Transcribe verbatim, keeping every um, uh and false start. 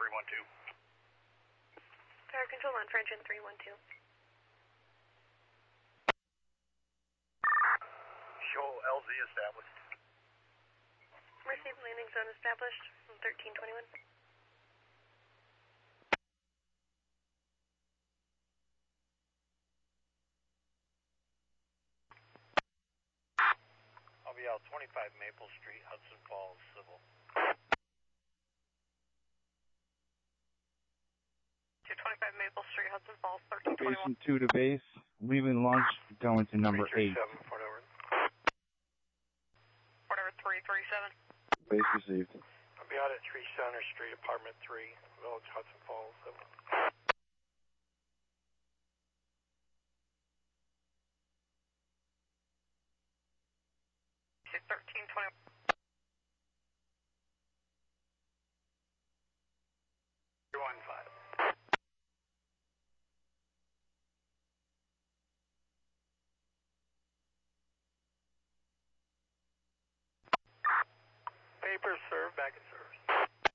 three one two. Tower control on French in three one two. Show L Z established. Received landing zone established on thirteen twenty-one. I'll be out twenty-five Maple Street, Hudson Falls, civil. two twenty-five Maple Street, Hudson Falls, thirteen twenty-one. Station two to base, leaving launch, going to number eight. Port over. Port over three three seven. Base received. I'll be out at three Center Street, apartment three, Village, Hudson Falls, civil. thirteen twenty-one. one five. Paper served, back in service.